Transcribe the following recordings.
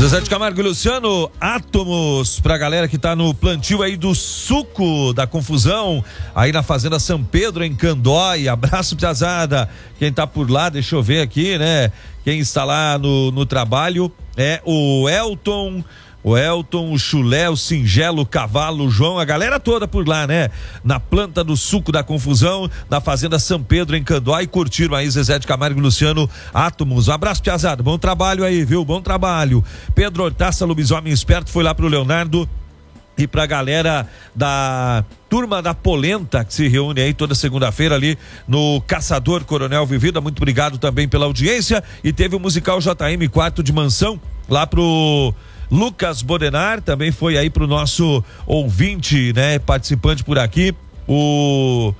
Zezé de Camargo e Luciano, átomos pra galera que tá no plantio aí do suco da confusão, aí na Fazenda São Pedro, em Candói. Abraço, piazada. Quem tá por lá, deixa eu ver aqui, né? Quem está lá no trabalho é o Elton, o Chulé, o Singelo, o Cavalo, o João, a galera toda por lá, né? Na planta do suco da confusão, na Fazenda São Pedro, em Candói. Curtiram aí Zezé de Camargo e Luciano, átomos. Um abraço, piazada, bom trabalho aí, viu? Bom trabalho. Pedro Hortaça, lobisomem esperto, foi lá pro Leonardo e pra galera da turma da Polenta, que se reúne aí toda segunda-feira ali no Caçador Coronel Vivida. Muito obrigado também pela audiência. E teve o musical JM Quarto de Mansão lá pro Lucas Bodenar, também foi aí pro nosso ouvinte, né, participante por aqui, o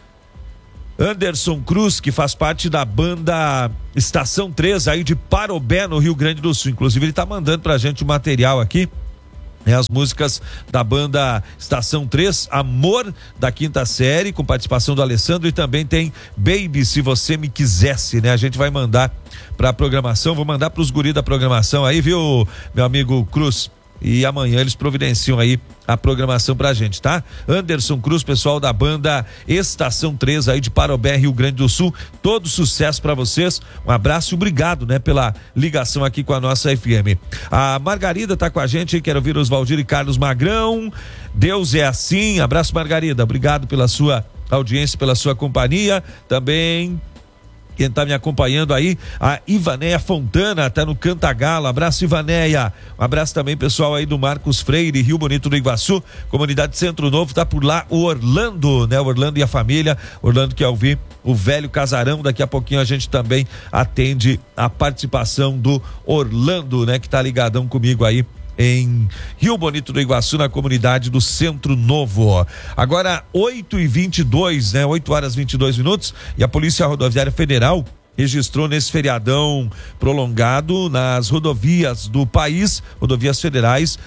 Anderson Cruz, que faz parte da banda Estação 3 aí de Parobé, no Rio Grande do Sul. Inclusive ele tá mandando pra gente o material aqui, as músicas da banda Estação 3, Amor da Quinta Série, com participação do Alessandro, e também tem Baby, Se Você Me Quisesse, né? A gente vai mandar pra programação, vou mandar pros guri da programação aí, viu, meu amigo Cruz? E amanhã eles providenciam aí a programação pra gente, tá? Anderson Cruz, pessoal da banda Estação 3 aí de Parobé, Rio Grande do Sul, todo sucesso pra vocês, um abraço e obrigado, né, pela ligação aqui com a nossa FM. A Margarida tá com a gente, quero ouvir os Valdir e Carlos Magrão. Deus é assim. Abraço, Margarida, obrigado pela sua audiência, pela sua companhia. Também quem tá me acompanhando aí, a Ivanéia Fontana, tá no Cantagalo. Abraço, Ivanéia. Um abraço também, pessoal aí do Marcos Freire, Rio Bonito do Iguaçu, comunidade Centro Novo, tá por lá o Orlando, né? O Orlando e a família. Orlando quer ouvir o Velho Casarão. Daqui a pouquinho a gente também atende a participação do Orlando, né? Que tá ligadão comigo aí em Rio Bonito do Iguaçu, na comunidade do Centro Novo. Agora 8h22, né? 8h22, e a Polícia Rodoviária Federal registrou nesse feriadão prolongado nas rodovias do país, rodovias federais,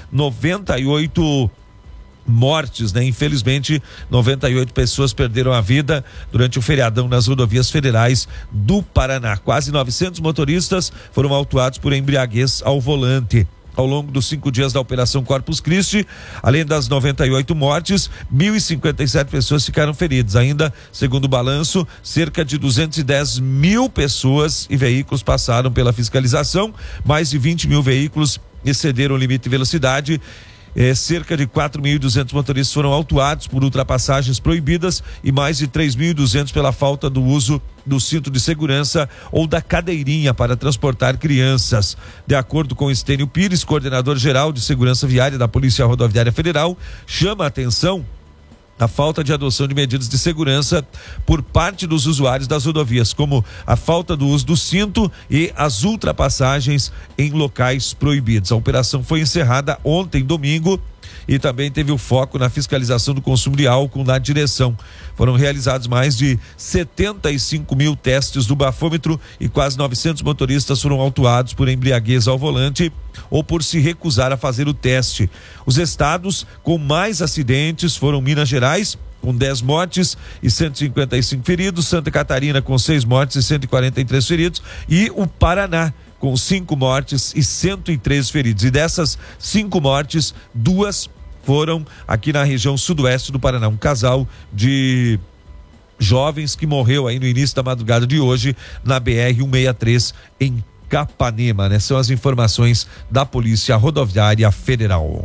98 mortes, né? Infelizmente, 98 pessoas perderam a vida durante o feriadão nas rodovias federais do Paraná. Quase 900 motoristas foram autuados por embriaguez ao volante. Ao longo dos 5 dias da Operação Corpus Christi, além das 98 mortes, 1.057 pessoas ficaram feridas. Ainda, segundo o balanço, cerca de 210 mil pessoas e veículos passaram pela fiscalização, mais de 20 mil veículos excederam o limite de velocidade. Cerca de 4.200 motoristas foram autuados por ultrapassagens proibidas e mais de 3.200 pela falta do uso do cinto de segurança ou da cadeirinha para transportar crianças. De acordo com Estênio Pires, coordenador geral de segurança viária da Polícia Rodoviária Federal, chama a atenção a falta de adoção de medidas de segurança por parte dos usuários das rodovias, como a falta do uso do cinto e as ultrapassagens em locais proibidos. A operação foi encerrada ontem, domingo, e também teve o foco na fiscalização do consumo de álcool na direção. Foram realizados mais de 75 mil testes do bafômetro e quase 900 motoristas foram autuados por embriaguez ao volante ou por se recusar a fazer o teste. Os estados com mais acidentes foram Minas Gerais, com 10 mortes e 155 feridos, Santa Catarina com 6 mortes e 143 feridos, e o Paraná com 5 mortes e 103 feridos. E dessas 5 mortes, 2 foram aqui na região sudoeste do Paraná. Um casal de jovens que morreu aí no início da madrugada de hoje na BR-163 em Capanema, né? São as informações da Polícia Rodoviária Federal.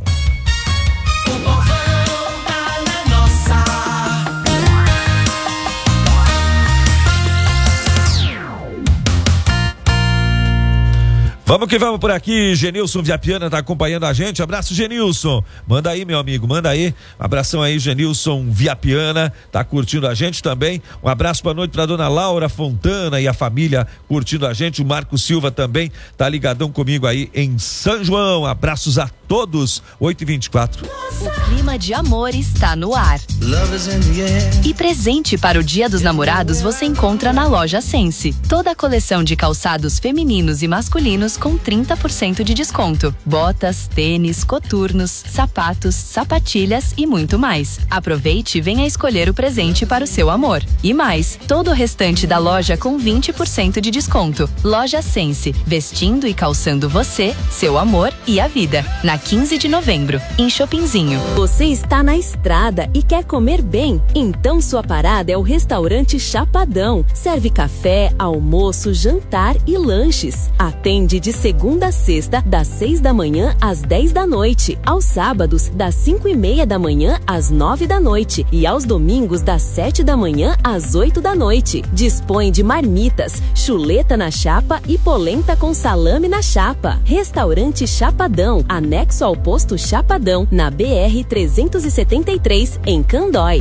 Vamos que vamos por aqui. Genilson Viapiana tá acompanhando a gente. Abraço, Genilson. Manda aí, meu amigo, manda aí. Abração aí, Genilson Viapiana, tá curtindo a gente também. Um abraço, boa noite pra dona Laura Fontana e a família curtindo a gente. O Marco Silva também tá ligadão comigo aí em São João. Abraços a todos. todos. 8h24. O clima de amor está no ar. E presente para o Dia dos Namorados você encontra na loja Sense. Toda a coleção de calçados femininos e masculinos com 30% de desconto. Botas, tênis, coturnos, sapatos, sapatilhas e muito mais. Aproveite e venha escolher o presente para o seu amor. E mais, todo o restante da loja com 20% de desconto. Loja Sense, vestindo e calçando você, seu amor e a vida. Na 15 de novembro, em Chopinzinho. Você está na estrada e quer comer bem? Então sua parada é o restaurante Chapadão. Serve café, almoço, jantar e lanches. Atende de segunda a sexta, das 6 da manhã às 10 da noite. Aos sábados, das 5:30 da manhã às 9 da noite. E aos domingos, das 7 da manhã às 8 da noite. Dispõe de marmitas, chuleta na chapa e polenta com salame na chapa. Restaurante Chapadão, anexo ao posto Chapadão, na BR-373, em Candói.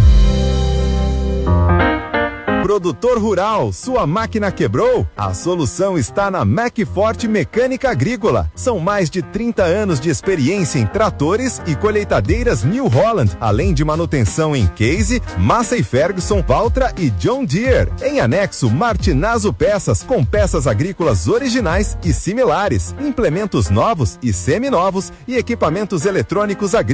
Produtor rural, sua máquina quebrou? A solução está na Macforte Mecânica Agrícola. São mais de 30 anos de experiência em tratores e colheitadeiras New Holland, além de manutenção em Case, Massey Ferguson, Valtra e John Deere. Em anexo, Martinazo Peças, com peças agrícolas originais e similares, implementos novos e seminovos e equipamentos eletrônicos agrícolas.